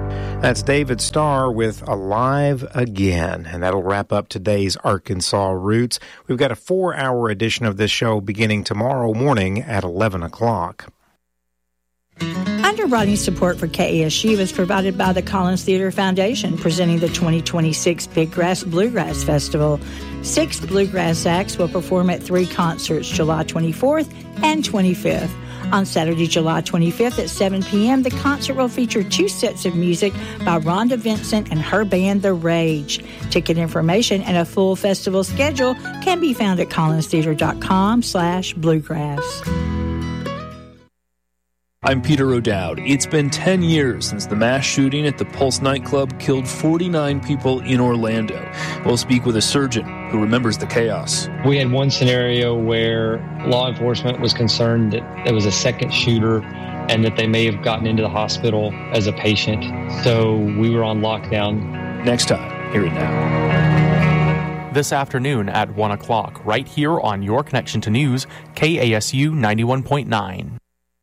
That's David Starr with Alive Again, and that'll wrap up today's Arkansas Roots. We've got a 4-hour edition of this show beginning tomorrow morning at 11 o'clock. Underwriting support for KASU is provided by the Collins Theater Foundation, presenting the 2026 Big Grass Bluegrass Festival. 6 bluegrass acts will perform at 3 concerts, July 24th and 25th. On Saturday, July 25th at 7 p.m., the concert will feature 2 sets of music by Rhonda Vincent and her band, The Rage. Ticket information and a full festival schedule can be found at collinstheater.com/bluegrass. I'm Peter O'Dowd. It's been 10 years since the mass shooting at the Pulse nightclub killed 49 people in Orlando. We'll speak with a surgeon who remembers the chaos. We had one scenario where law enforcement was concerned that there was a second shooter and that they may have gotten into the hospital as a patient. So we were on lockdown. Next time, hear it now. This afternoon at 1 o'clock, right here on Your Connection to News, KASU 91.9.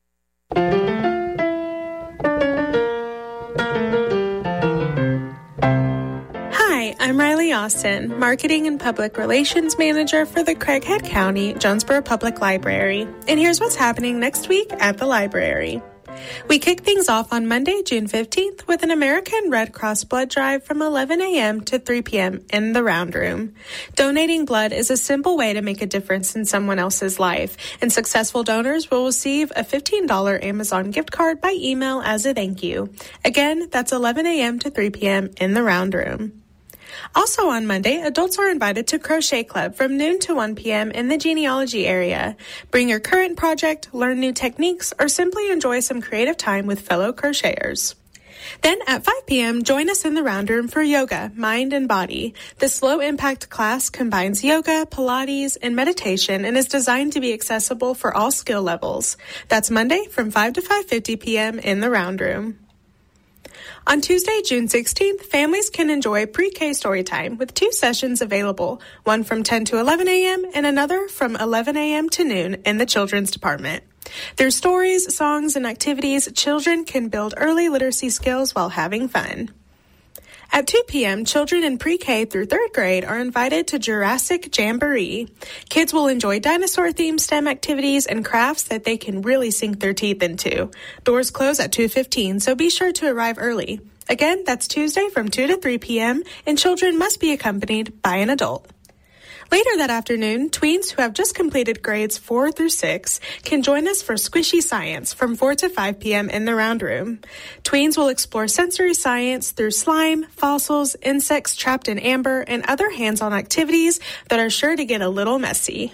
Hi, I'm Riley Austin, Marketing and Public Relations Manager for the Craighead County Jonesboro Public Library. And here's what's happening next week at the library. We kick things off on Monday, June 15th with an American Red Cross blood drive from 11 a.m. to 3 p.m. in the Round Room. Donating blood is a simple way to make a difference in someone else's life, and successful donors will receive a $15 Amazon gift card by email as a thank you. Again, that's 11 a.m. to 3 p.m. in the Round Room. Also on Monday, adults are invited to Crochet Club from noon to 1 p.m. in the genealogy area. Bring your current project, learn new techniques, or simply enjoy some creative time with fellow crocheters. Then at 5 p.m., join us in the Round Room for Yoga, Mind and Body. This low-impact class combines yoga, Pilates, and meditation and is designed to be accessible for all skill levels. That's Monday from 5 to 5:50 p.m. in the Round Room. On Tuesday, June 16th, families can enjoy pre-K story time with 2 sessions available, one from 10 to 11 a.m. and another from 11 a.m. to noon in the children's department. Through stories, songs, and activities, children can build early literacy skills while having fun. At 2 p.m., children in pre-K through 3rd grade are invited to Jurassic Jamboree. Kids will enjoy dinosaur-themed STEM activities and crafts that they can really sink their teeth into. Doors close at 2:15, so be sure to arrive early. Again, that's Tuesday from 2 to 3 p.m., and children must be accompanied by an adult. Later that afternoon, tweens who have just completed grades 4 through 6 can join us for Squishy Science from 4 to 5 p.m. in the Round Room. Tweens will explore sensory science through slime, fossils, insects trapped in amber, and other hands-on activities that are sure to get a little messy.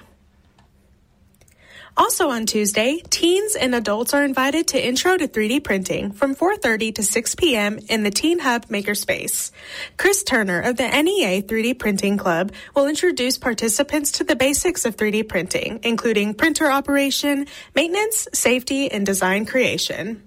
Also on Tuesday, teens and adults are invited to Intro to 3D Printing from 4:30 to 6 p.m. in the Teen Hub Makerspace. Chris Turner of the NEA 3D Printing Club will introduce participants to the basics of 3D printing, including printer operation, maintenance, safety, and design creation.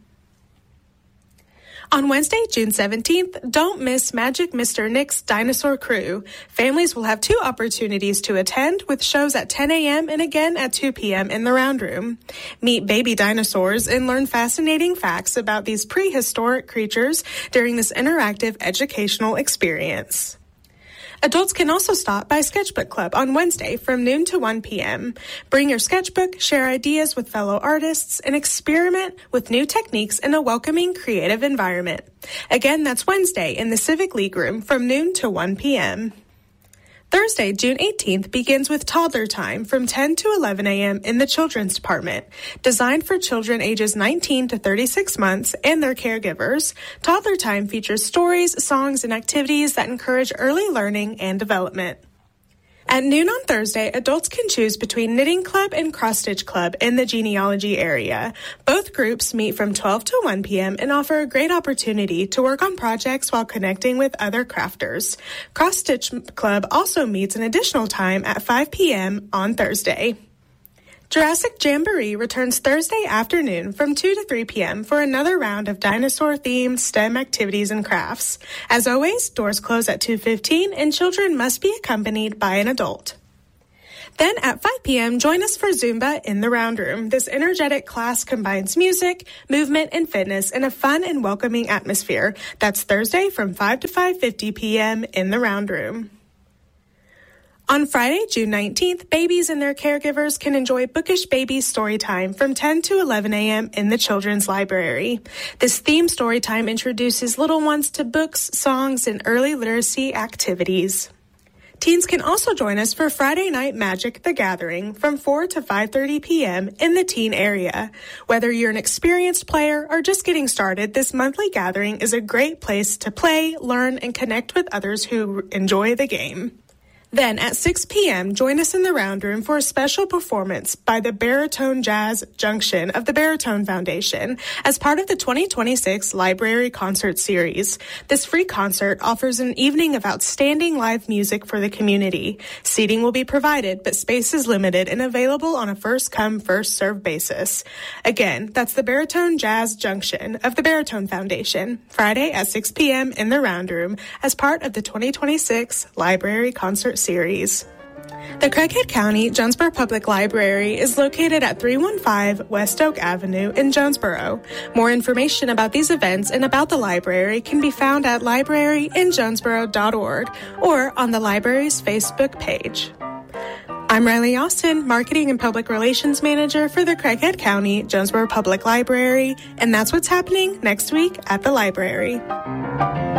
On Wednesday, June 17th, don't miss Magic Mr. Nick's Dinosaur Crew. Families will have 2 opportunities to attend, with shows at 10 a.m. and again at 2 p.m. in the Round Room. Meet baby dinosaurs and learn fascinating facts about these prehistoric creatures during this interactive educational experience. Adults can also stop by Sketchbook Club on Wednesday from noon to 1 p.m. Bring your sketchbook, share ideas with fellow artists, and experiment with new techniques in a welcoming, creative environment. Again, that's Wednesday in the Civic League Room from noon to 1 p.m. Thursday, June 18th, begins with Toddler Time from 10 to 11 a.m. in the Children's Department. Designed for children ages 19 to 36 months and their caregivers, Toddler Time features stories, songs, and activities that encourage early learning and development. At noon on Thursday, adults can choose between Knitting Club and Cross Stitch Club in the genealogy area. Both groups meet from 12 to 1 p.m. and offer a great opportunity to work on projects while connecting with other crafters. Cross Stitch Club also meets an additional time at 5 p.m. on Thursday. Jurassic Jamboree returns Thursday afternoon from 2 to 3 p.m. for another round of dinosaur-themed STEM activities and crafts. As always, doors close at 2:15 and children must be accompanied by an adult. Then at 5 p.m., join us for Zumba in the Round Room. This energetic class combines music, movement, and fitness in a fun and welcoming atmosphere. That's Thursday from 5 to 5:50 p.m. in the Round Room. On Friday, June 19th, babies and their caregivers can enjoy Bookish Baby Storytime from 10 to 11 a.m. in the Children's Library. This theme storytime introduces little ones to books, songs, and early literacy activities. Teens can also join us for Friday Night Magic: The Gathering from 4 to 5:30 p.m. in the teen area. Whether you're an experienced player or just getting started, this monthly gathering is a great place to play, learn, and connect with others who enjoy the game. Then at 6 p.m., join us in the Round Room for a special performance by the Baritone Jazz Junction of the Baritone Foundation as part of the 2026 Library Concert Series. This free concert offers an evening of outstanding live music for the community. Seating will be provided, but space is limited and available on a first-come, first-served basis. Again, that's the Baritone Jazz Junction of the Baritone Foundation, Friday at 6 p.m. in the Round Room as part of the 2026 Library Concert Series. The Craighead County Jonesboro Public Library is located at 315 West Oak Avenue in Jonesboro. More information about these events and about the library can be found at libraryinjonesboro.org or on the library's Facebook page. I'm Riley Austin, Marketing and Public Relations Manager for the Craighead County Jonesboro Public Library, and that's what's happening next week at the library.